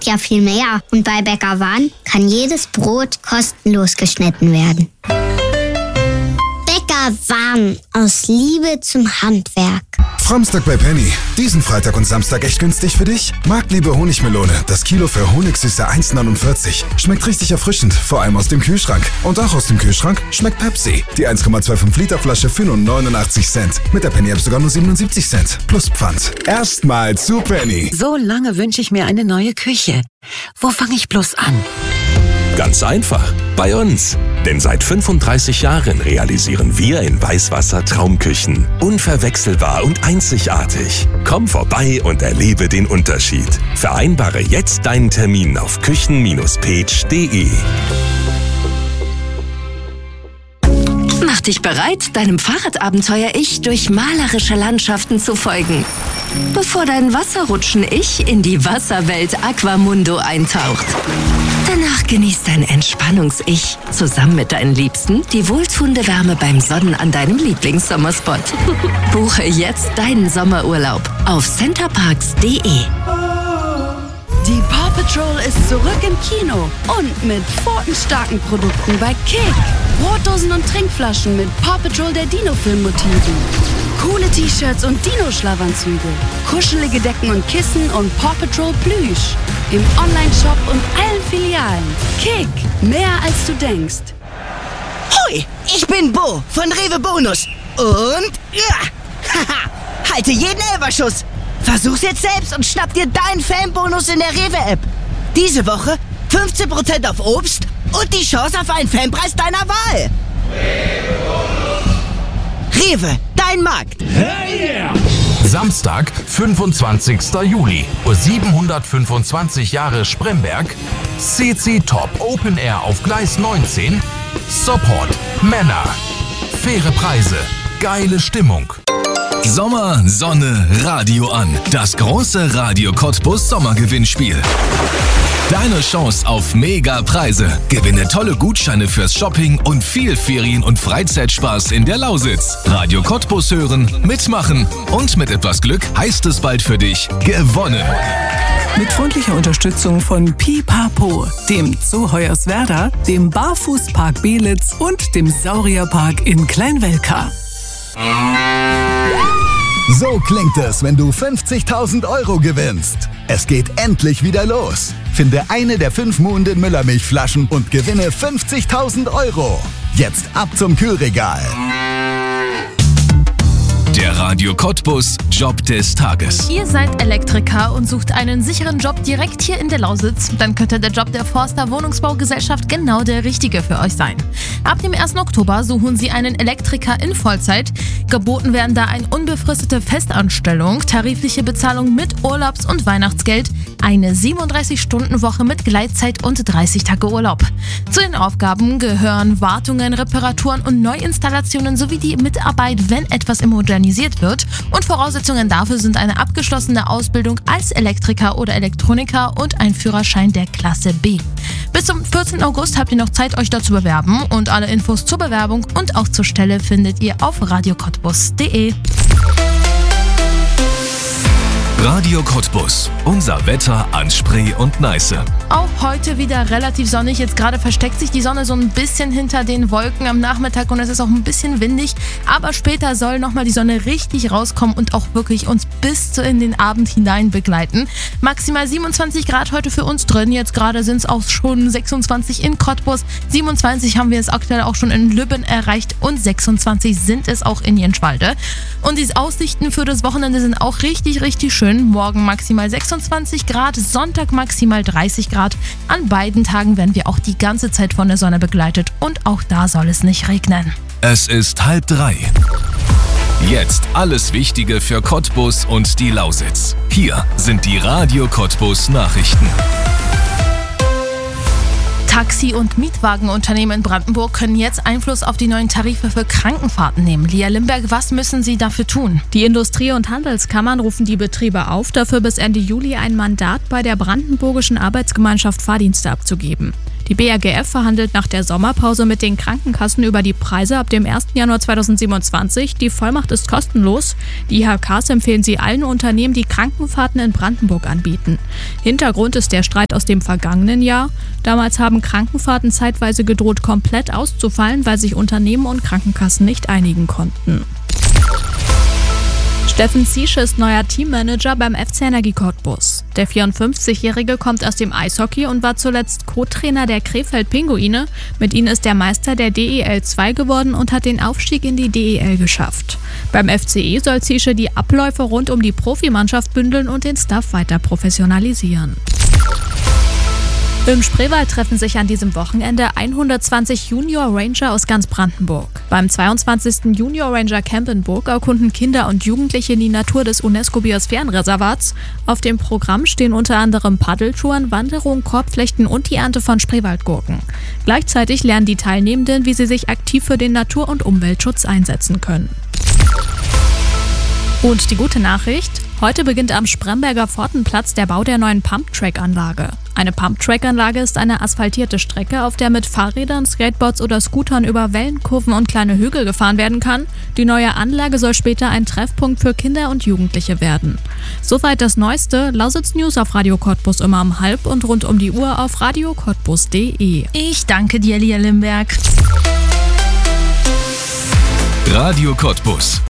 ja viel mehr. Und bei Bäcker Wahn kann jedes Brot kostenlos geschnitten werden. Bäcker Wahn, aus Liebe zum Handwerk. Samstag bei Penny. Diesen Freitag und Samstag echt günstig für dich? Marktliebe Honigmelone. Das Kilo für Honigsüße 1,49. Schmeckt richtig erfrischend, vor allem aus dem Kühlschrank. Und auch aus dem Kühlschrank schmeckt Pepsi. Die 1,25 Liter Flasche für nur 89 Cent. Mit der Penny-App sogar nur 77 Cent. Plus Pfand. Erstmal zu Penny. So lange wünsche ich mir eine neue Küche. Wo fange ich bloß an? Ganz einfach, bei uns. Denn seit 35 Jahren realisieren wir in Weißwasser Traumküchen. Unverwechselbar und einzigartig. Komm vorbei und erlebe den Unterschied. Vereinbare jetzt deinen Termin auf küchen-page.de. Mach dich bereit, deinem Fahrradabenteuer-Ich durch malerische Landschaften zu folgen. Bevor dein Wasserrutschen-Ich in die Wasserwelt Aquamundo eintaucht. Danach genießt dein Entspannungs-Ich zusammen mit deinen Liebsten die wohltuende Wärme beim Sonnen an deinem Lieblingssommerspot. Buche jetzt deinen Sommerurlaub auf centerparks.de. Die Paw Patrol ist zurück im Kino und mit pfotenstarken Produkten bei Kick. Brotdosen und Trinkflaschen mit Paw Patrol der Dino-Film-Motiven. Coole T-Shirts und Dino-Schlafanzüge. Kuschelige Decken und Kissen und Paw Patrol Plüsch. Im Online-Shop und allen Filialen. Kick, mehr als du denkst. Hoi, ich bin Bo von Rewe Bonus. Und halte jeden Elferschuss. Versuch's jetzt selbst und schnapp dir deinen Fanbonus in der Rewe-App. Diese Woche 15% auf Obst und die Chance auf einen Fanpreis deiner Wahl. Rewe, dein Markt. Hey yeah! Samstag, 25. Juli, 725 Jahre Spremberg, CC Top Open Air auf Gleis 19, Support, Männer, faire Preise, geile Stimmung. Sommer, Sonne, Radio an. Das große Radio Cottbus Sommergewinnspiel. Deine Chance auf Mega-Preise. Gewinne tolle Gutscheine fürs Shopping und viel Ferien- und Freizeitspaß in der Lausitz. Radio Cottbus hören, mitmachen und mit etwas Glück heißt es bald für dich gewonnen. Mit freundlicher Unterstützung von Pipapo, dem Zoo Hoyerswerda, dem Barfußpark Belitz und dem Saurierpark in Kleinwelka. So klingt es, wenn du 50.000 € gewinnst. Es geht endlich wieder los. Finde eine der 5 muhenden Müllermilchflaschen und gewinne 50.000 €. Jetzt ab zum Kühlregal. Der Radio Cottbus Job des Tages. Ihr seid Elektriker und sucht einen sicheren Job direkt hier in der Lausitz? Dann könnte der Job der Forster Wohnungsbaugesellschaft genau der richtige für euch sein. Ab dem 1. Oktober suchen sie einen Elektriker in Vollzeit. Geboten werden da eine unbefristete Festanstellung, tarifliche Bezahlung mit Urlaubs- und Weihnachtsgeld, eine 37-Stunden-Woche mit Gleitzeit und 30 Tage Urlaub. Zu den Aufgaben gehören Wartungen, Reparaturen und Neuinstallationen sowie die Mitarbeit, wenn etwas modernisiert wird. Und Voraussetzungen dafür sind eine abgeschlossene Ausbildung als Elektriker oder Elektroniker und ein Führerschein der Klasse B. Bis zum 14. August habt ihr noch Zeit, euch dort zu bewerben. Und alle Infos zur Bewerbung und auch zur Stelle findet ihr auf radiocottbus.de. Radio Cottbus. Unser Wetter an Spree und Neiße. Auch heute wieder relativ sonnig. Jetzt gerade versteckt sich die Sonne so ein bisschen hinter den Wolken am Nachmittag und es ist auch ein bisschen windig. Aber später soll nochmal die Sonne richtig rauskommen und auch wirklich uns bis in den Abend hinein begleiten. Maximal 27 Grad heute für uns drin. Jetzt gerade sind es auch schon 26 in Cottbus. 27 haben wir es aktuell auch schon in Lübben erreicht und 26 sind es auch in Jenschwalde. Und die Aussichten für das Wochenende sind auch richtig, richtig schön. Morgen maximal 26 Grad, Sonntag maximal 30 Grad. An beiden Tagen werden wir auch die ganze Zeit von der Sonne begleitet und auch da soll es nicht regnen. Es ist 2:30. Jetzt alles Wichtige für Cottbus und die Lausitz. Hier sind die Radio Cottbus Nachrichten. Taxi- und Mietwagenunternehmen in Brandenburg können jetzt Einfluss auf die neuen Tarife für Krankenfahrten nehmen. Lia Limberg, was müssen sie dafür tun? Die Industrie- und Handelskammern rufen die Betriebe auf, dafür bis Ende Juli ein Mandat bei der Brandenburgischen Arbeitsgemeinschaft Fahrdienste abzugeben. Die BRGF verhandelt nach der Sommerpause mit den Krankenkassen über die Preise ab dem 1. Januar 2027. Die Vollmacht ist kostenlos. Die IHKs empfehlen sie allen Unternehmen, die Krankenfahrten in Brandenburg anbieten. Hintergrund ist der Streit aus dem vergangenen Jahr. Damals haben Krankenfahrten zeitweise gedroht, komplett auszufallen, weil sich Unternehmen und Krankenkassen nicht einigen konnten. Steffen Ziesche ist neuer Teammanager beim FC Energie Cottbus. Der 54-Jährige kommt aus dem Eishockey und war zuletzt Co-Trainer der Krefeld Pinguine. Mit ihnen ist er Meister der DEL 2 geworden und hat den Aufstieg in die DEL geschafft. Beim FCE soll Ziesche die Abläufe rund um die Profimannschaft bündeln und den Staff weiter professionalisieren. Im Spreewald treffen sich an diesem Wochenende 120 Junior Ranger aus ganz Brandenburg. Beim 22. Junior Ranger Camp in Burg erkunden Kinder und Jugendliche die Natur des UNESCO-Biosphärenreservats. Auf dem Programm stehen unter anderem Paddeltouren, Wanderung, Korbflechten und die Ernte von Spreewaldgurken. Gleichzeitig lernen die Teilnehmenden, wie sie sich aktiv für den Natur- und Umweltschutz einsetzen können. Und die gute Nachricht: Heute beginnt am Spremberger Pfortenplatz der Bau der neuen Pumptrack-Anlage. Eine Pumptrack-Anlage ist eine asphaltierte Strecke, auf der mit Fahrrädern, Skateboards oder Scootern über Wellen, Kurven und kleine Hügel gefahren werden kann. Die neue Anlage soll später ein Treffpunkt für Kinder und Jugendliche werden. Soweit das Neueste. Lausitz News auf Radio Cottbus immer um 12:30 und rund um die Uhr auf radiocottbus.de. Ich danke dir, Lia Limberg. Radio Cottbus.